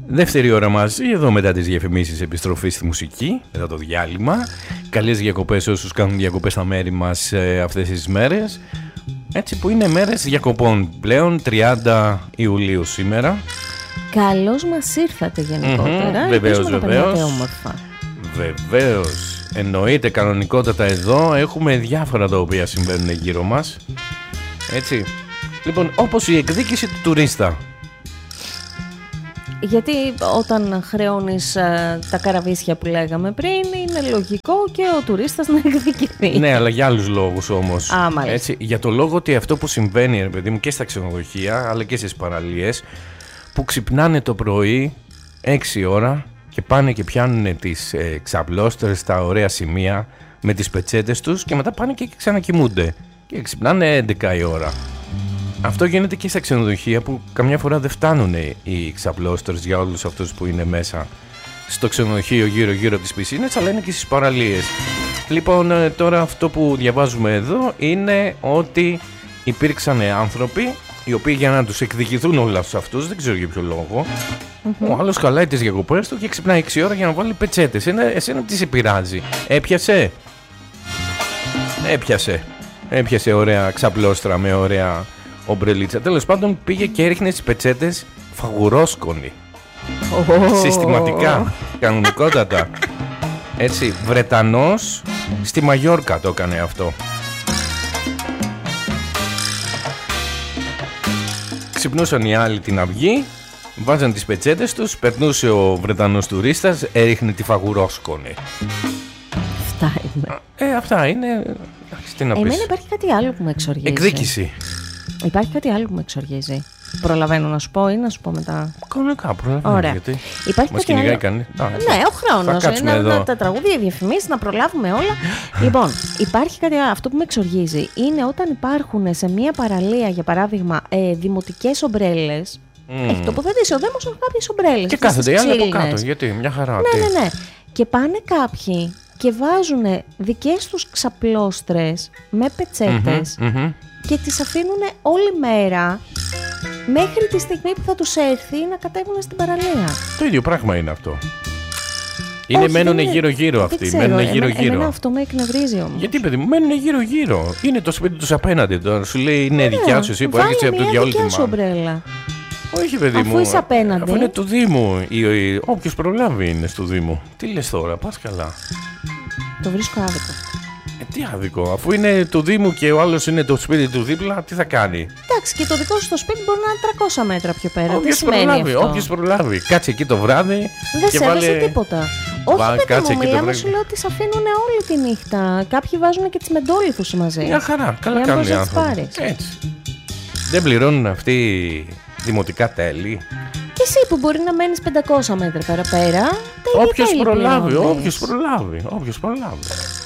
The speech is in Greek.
Δεύτερη ώρα μαζί, εδώ μετά τις διαφημίσεις, επιστροφή στη μουσική, μετά το διάλειμμα. Καλές διακοπές όσους κάνουν διακοπές στα μέρη μας αυτές τις μέρες. Έτσι που είναι μέρες διακοπών πλέον, 30 Ιουλίου σήμερα. Καλώς μας ήρθατε γενικότερα. Βεβαίως. Βεβαίως. Εννοείται κανονικότατα εδώ. Έχουμε διάφορα τα οποία συμβαίνουν γύρω μας. Έτσι. Λοιπόν, όπως η εκδίκηση του τουρίστα. Γιατί όταν χρεώνεις τα καραβίσια που λέγαμε πριν, είναι λογικό και ο τουρίστας να εκδικηθεί. Ναι, αλλά για άλλους λόγους όμως. Μάλιστα. Έτσι, για το λόγο ότι αυτό που συμβαίνει, ρε παιδί μου, και στα ξενοδοχεία αλλά και στις παραλίες, που ξυπνάνε το πρωί 6 ώρα και πάνε και πιάνουν τις ξαπλώστερες στα ωραία σημεία με τις πετσέτες τους και μετά πάνε και ξανακοιμούνται και ξυπνάνε 11 η ώρα. Αυτό γίνεται και στα ξενοδοχεία που καμιά φορά δεν φτάνουν οι ξαπλώστερες για όλους αυτούς που είναι μέσα στο ξενοδοχείο γύρω-γύρω από τις πισίνες, αλλά είναι και στις παραλίες. Λοιπόν, τώρα αυτό που διαβάζουμε εδώ είναι ότι υπήρξαν άνθρωποι οι οποίοι για να τους εκδικηθούν όλους αυτούς, δεν ξέρω για ποιο λόγο, ο άλλος χαλάει τις διακοπές του και ξυπνάει 6 ώρα για να βάλει πετσέτες. Εσένα τι σε πειράζει? Έπιασε ωραία ξαπλώστρα με ωραία ομπρελίτσα. Τέλος πάντων πήγε και έριχνε τις πετσέτες φαγουρόσκονη. Συστηματικά, κανονικότατα. Έτσι, Βρετανός στη Μαγιόρκα το έκανε αυτό. Ξυπνούσαν οι άλλοι την αυγή, βάζαν τις πετσέτες τους, περνούσε ο Βρετανός τουρίστας, έριχνε τη φαγουρόσκονη. Αυτά είναι. Αυτά είναι. Τι να πεις. Εμένα υπάρχει κάτι άλλο που με εξοργίζει. Εκδίκηση. Υπάρχει κάτι άλλο που με εξοργίζει. Προλαβαίνω να σου πω ή να σου πω μετά? Κανονικά, προλαβαίνω. Ωραία. Γιατί υπάρχει μας κάτι άλλο. κανεί. Ναι, ο χρόνος. Τα τραγούδια, οι διαφημίσεις, να προλάβουμε όλα. Λοιπόν, υπάρχει κάτι άλλο. Αυτό που με εξοργίζει είναι όταν υπάρχουν σε μία παραλία, για παράδειγμα, δημοτικές ομπρέλες. Έχει τοποθετήσει ο Δήμος κάποιες ομπρέλες. Και κάθονται οι άλλοι από κάτω. Γιατί, μια χαρά. Ναι. Και πάνε κάποιοι και βάζουν δικές τους ξαπλώστρες με πετσέτες και τις αφήνουν όλη μέρα μέχρι τη στιγμή που θα τους έρθει να κατέβουν στην παραλία. Το ίδιο πράγμα είναι αυτό. Μένουν γύρω-γύρω αυτοί. Εμένα αυτό με εκνευρίζει όμως. Γιατί, παιδί μου, μένουν γύρω-γύρω. Είναι το σπίτι τους απέναντι τώρα. Σου λέει είναι δικιά σου, εσύ που έρχεσαι από το διαόλυτημα. Ομπρέλα. Όχι, παιδί μου. Αφού είσαι απέναντι. Αφού είναι του Δήμου. Όποιος προλάβει είναι στο Δήμο. Τι λες τώρα, πας καλά. Το βρίσκω άδικο. Τι άδικο, αφού είναι του Δήμου και ο άλλος είναι το σπίτι του δίπλα, τι θα κάνει? Εντάξει, και το δικό σου το σπίτι μπορεί να είναι 300 μέτρα πιο πέρα. Όποιος προλάβει. Κάτσε εκεί το βράδυ. Δεν σέβεσαι τίποτα. Όχι, παιδί μου, μιλάμε, σου λέω ότι σε αφήνουν όλη τη νύχτα. Κάποιοι βάζουν και τις μεντόλιθους μαζί. Μια χαρά, καλά κάνουν οι άνθρωποι. Έτσι. Δεν πληρώνουν αυτοί δημοτικά τέλη? Και εσύ που μπορεί να μένεις 500 μέτρα παραπέρα, όποιος προλάβει.